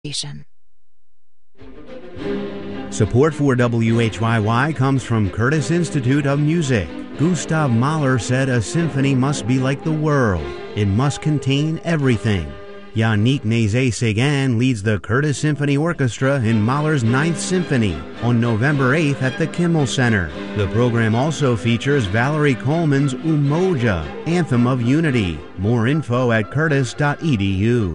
Support for WHYY comes from Curtis Institute of Music. Gustav Mahler said a symphony must be like the world. It must contain everything. Yannick Nézet-Séguin leads the Curtis Symphony Orchestra in Mahler's Ninth Symphony on November 8th at the Kimmel Center. The program also features Valerie Coleman's Umoja, Anthem of Unity. More info at curtis.edu.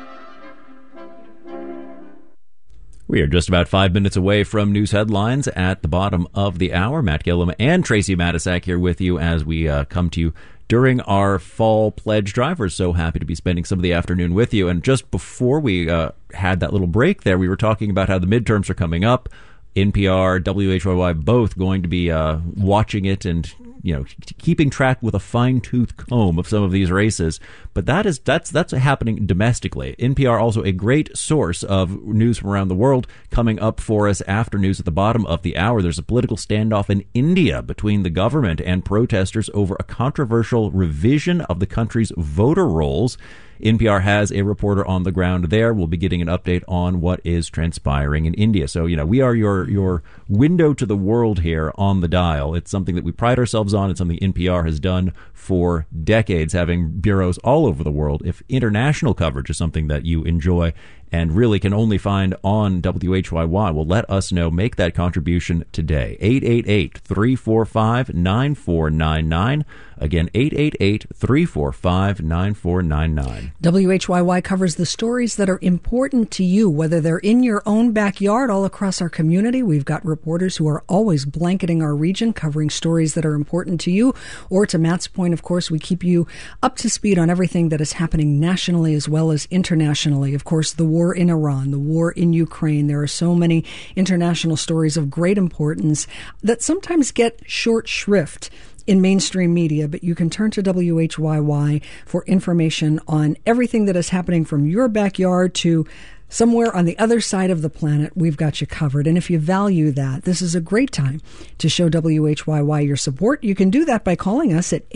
We are just about 5 minutes away from news headlines at the bottom of the hour. Matt Gillum and Tracy Matisak here with you as we come to you during our fall pledge drive. We're so happy to be spending some of the afternoon with you. And just before we had that little break there, we were talking about how the midterms are coming up. NPR, WHYY, both going to be watching it and keeping track with a fine-tooth comb of some of these races. But that's happening domestically. NPR also a great source of news from around the world. Coming up for us after news at the bottom of the hour, there's a political standoff in India between the government and protesters over a controversial revision of the country's voter rolls. NPR has a reporter on the ground there. We'll be getting an update on what is transpiring in India. So, we are your window to the world here on the dial. It's something that we pride ourselves on. It's something NPR has done for decades, having bureaus all over the world. If international coverage is something that you enjoy and really can only find on WHYY, well, let us know. Make that contribution today. 888-345-9499. Again, 888-345-9499. WHYY covers the stories that are important to you, whether they're in your own backyard all across our community. We've got reporters who are always blanketing our region, covering stories that are important to you. Or to Matt's point, of course, we keep you up to speed on everything that is happening nationally as well as internationally. Of course, the war in Iran, the war in Ukraine. There are so many international stories of great importance that sometimes get short shrift in mainstream media, but you can turn to WHYY for information on everything that is happening from your backyard to somewhere on the other side of the planet. We've got you covered. And if you value that, this is a great time to show WHYY your support. You can do that by calling us at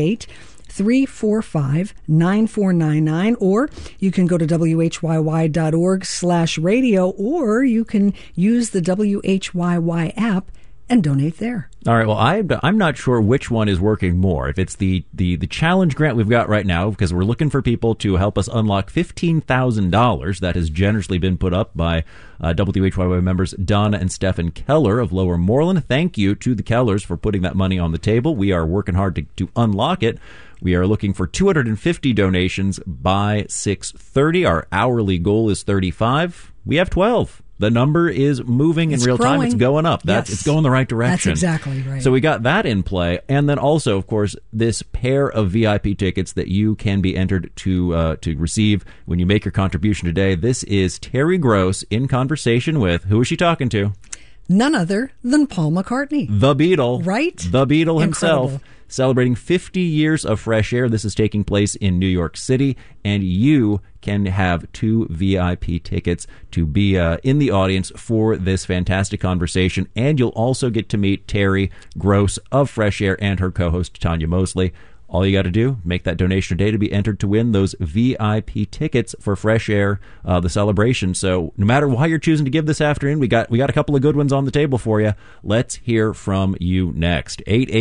888-345-9499, or you can go to whyy.org/radio, or you can use the WHYY app and donate there. All right. Well, I'm not sure which one is working more. If it's the challenge grant we've got right now, because we're looking for people to help us unlock $15,000 that has generously been put up by WHYY members Donna and Stephen Keller of Lower Moreland. Thank you to the Kellers for putting that money on the table. We are working hard to unlock it. We are looking for 250 donations by 6:30. Our hourly goal is 35. We have 12. The number is moving in real time. It's going up. It's going the right direction. That's exactly right. So we got that in play. And then also, of course, this pair of VIP tickets that you can be entered to receive when you make your contribution today. This is Terry Gross in conversation with, who is she talking to? None other than Paul McCartney. The Beatle. Right? The Beatle himself. Incredible. Celebrating 50 years of fresh air. This is taking place in New York City, and you can have 2 VIP tickets to be in the audience for this fantastic conversation, and you'll also get to meet Terry Gross of Fresh Air and her co-host Tanya Mosley. All you got to do, make that donation today to be entered to win those VIP tickets for Fresh Air, the celebration. So no matter why you're choosing to give this afternoon, we got a couple of good ones on the table for you. Let's hear from you next.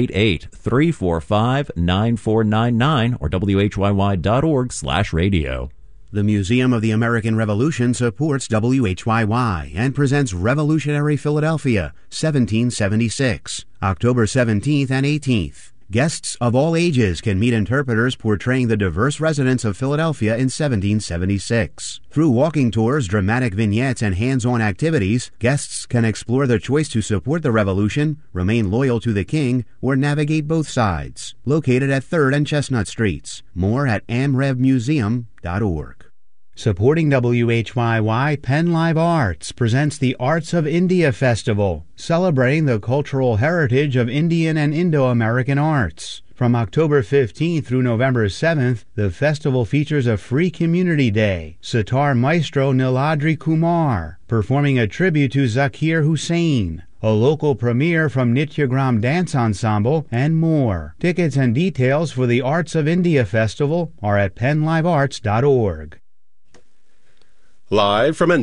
888-345-9499 or whyy.org/radio. The Museum of the American Revolution supports WHYY and presents Revolutionary Philadelphia, 1776, October 17th and 18th. Guests of all ages can meet interpreters portraying the diverse residents of Philadelphia in 1776. Through walking tours, dramatic vignettes, and hands-on activities, guests can explore their choice to support the revolution, remain loyal to the king, or navigate both sides. Located at 3rd and Chestnut Streets. More at amrevmuseum.org. Supporting WHYY, Penn Live Arts presents the Arts of India Festival, celebrating the cultural heritage of Indian and Indo-American arts. From October 15th through November 7th, the festival features a free community day. Sitar maestro Niladri Kumar, performing a tribute to Zakir Hussain, a local premiere from Nityagram Dance Ensemble, and more. Tickets and details for the Arts of India Festival are at pennlivearts.org. Live from